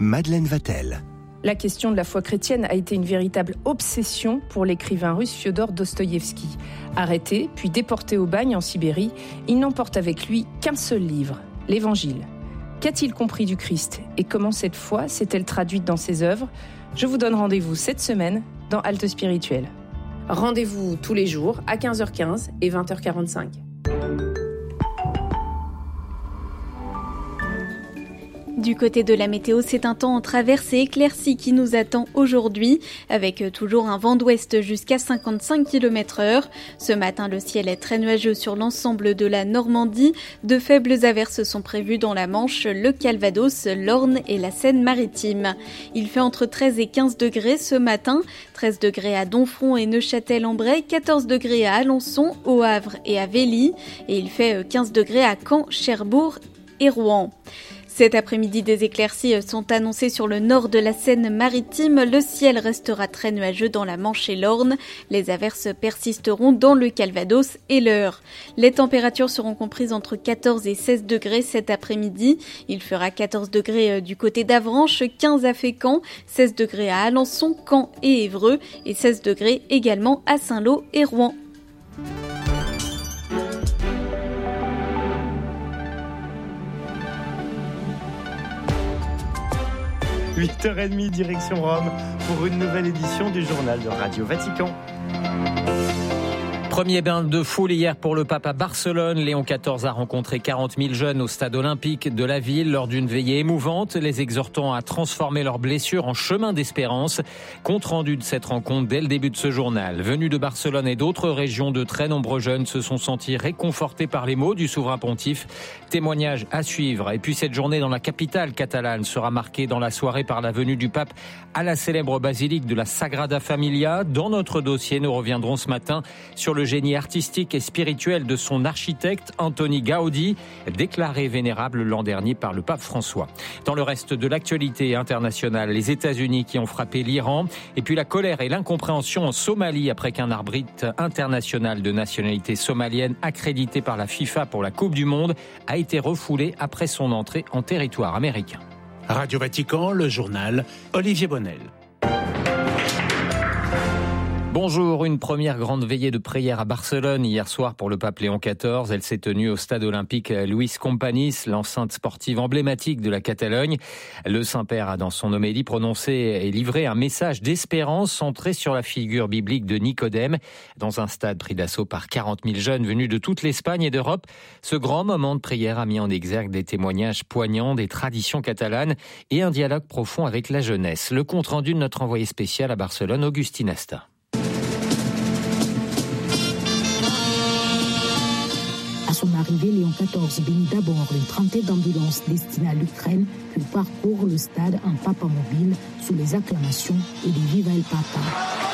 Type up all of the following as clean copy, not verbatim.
Madeleine Vatel. La question de la foi chrétienne a été une véritable obsession pour l'écrivain russe Fiodor Dostoïevski. Arrêté, puis déporté au bagne en Sibérie, il n'emporte avec lui qu'un seul livre, l'Évangile. Qu'a-t-il compris du Christ et comment cette foi s'est-elle traduite dans ses œuvres ? Je vous donne rendez-vous cette semaine dans Halte Spirituelle. Rendez-vous tous les jours à 15h15 et 20h45. Du côté de la météo, c'est un temps en traverse et éclairci qui nous attend aujourd'hui, avec toujours un vent d'ouest jusqu'à 55 km/h. Ce matin, le ciel est très nuageux sur l'ensemble de la Normandie. De faibles averses sont prévues dans la Manche, le Calvados, l'Orne et la Seine-Maritime. Il fait entre 13 et 15 degrés ce matin, 13 degrés à Domfront et Neuchâtel-en-Bray, 14 degrés à Alençon, au Havre et à Vély, et il fait 15 degrés à Caen, Cherbourg et Rouen. Cet après-midi, des éclaircies sont annoncées sur le nord de la Seine-Maritime. Le ciel restera très nuageux dans la Manche et l'Orne. Les averses persisteront dans le Calvados et l'Eure. Les températures seront comprises entre 14 et 16 degrés cet après-midi. Il fera 14 degrés du côté d'Avranches, 15 à Fécamp, 16 degrés à Alençon, Caen et Évreux et 16 degrés également à Saint-Lô et Rouen. 8h30, direction Rome, pour une nouvelle édition du journal de Radio Vatican. Premier bain de foule hier pour le pape à Barcelone. Léon XIV a rencontré 40 000 jeunes au stade olympique de la ville lors d'une veillée émouvante, les exhortant à transformer leurs blessures en chemin d'espérance. Compte rendu de cette rencontre dès le début de ce journal. Venus de Barcelone et d'autres régions, de très nombreux jeunes se sont sentis réconfortés par les mots du souverain pontife. Témoignage à suivre. Et puis cette journée dans la capitale catalane sera marquée dans la soirée par la venue du pape à la célèbre basilique de la Sagrada Familia. Dans notre dossier, nous reviendrons ce matin sur le génie artistique et spirituel de son architecte Antoni Gaudi, déclaré vénérable l'an dernier par le pape François. Dans le reste de l'actualité internationale, les États-Unis qui ont frappé l'Iran, et puis la colère et l'incompréhension en Somalie après qu'un arbitre international de nationalité somalienne accrédité par la FIFA pour la Coupe du Monde a été refoulé après son entrée en territoire américain. Radio Vatican, le journal, Olivier Bonnel. Bonjour, une première grande veillée de prière à Barcelone hier soir pour le pape Léon XIV. Elle s'est tenue au stade olympique Luis Companys, l'enceinte sportive emblématique de la Catalogne. Le Saint-Père a dans son homélie prononcé et livré un message d'espérance centré sur la figure biblique de Nicodème. Dans un stade pris d'assaut par 40 000 jeunes venus de toute l'Espagne et d'Europe, ce grand moment de prière a mis en exergue des témoignages poignants des traditions catalanes et un dialogue profond avec la jeunesse. Le compte-rendu de notre envoyé spécial à Barcelone, Augustin Asta. À son arrivée, Léon XIV bénit d'abord une trentaine d'ambulances destinées à l'Ukraine, puis parcourt le stade en papa mobile sous les acclamations et les Viva el Papa.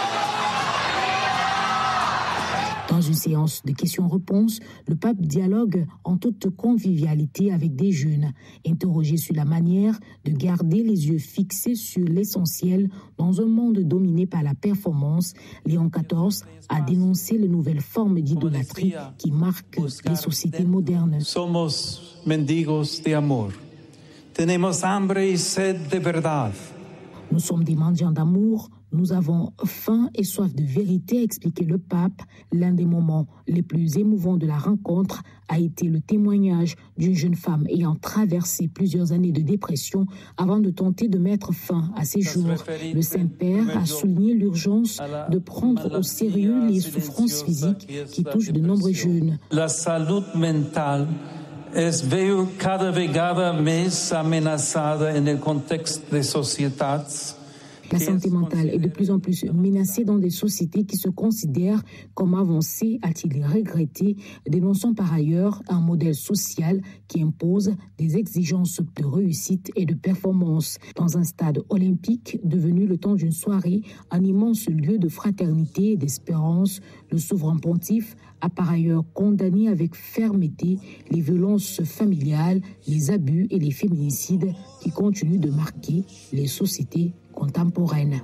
Dans une séance de questions-réponses, le pape dialogue en toute convivialité avec des jeunes. Interrogé sur la manière de garder les yeux fixés sur l'essentiel dans un monde dominé par la performance, Léon XIV a dénoncé les nouvelles formes d'idolâtrie qui marquent les sociétés modernes. Somos mendigos de amor. Tenemos hambre y sed de verdad. Nous sommes des mendiants d'amour. Nous avons faim et soif de vérité, a expliqué le pape. L'un des moments les plus émouvants de la rencontre a été le témoignage d'une jeune femme ayant traversé plusieurs années de dépression avant de tenter de mettre fin à ses jours. Le Saint-Père a souligné l'urgence de prendre au sérieux les souffrances physiques qui touchent de nombreux jeunes. La salud mental es veo cada vegada mais amenazada en el contexto de sociedades. La santé mentale est de plus en plus menacée dans des sociétés qui se considèrent comme avancées, a-t-il regretté, dénonçant par ailleurs un modèle social qui impose des exigences de réussite et de performance. Dans un stade olympique devenu le temps d'une soirée, un immense lieu de fraternité et d'espérance, le souverain pontife a par ailleurs condamné avec fermeté les violences familiales, les abus et les féminicides qui continuent de marquer les sociétés contemporaines.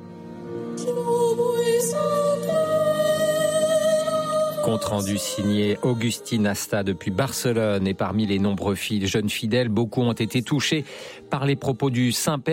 Compte rendu signé Augustin Asta depuis Barcelone, et parmi les nombreux jeunes fidèles, beaucoup ont été touchés par les propos du Saint-Père.